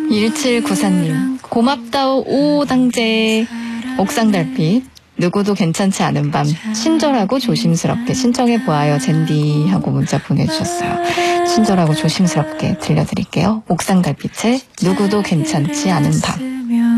1794님, 고맙다오 오당제. 옥상달빛, 누구도 괜찮지 않은 밤, 친절하고 조심스럽게 신청해보아요 젠디 하고 문자 보내주셨어요. 친절하고 조심스럽게 들려드릴게요. 옥상달빛의 누구도 괜찮지 않은 밤.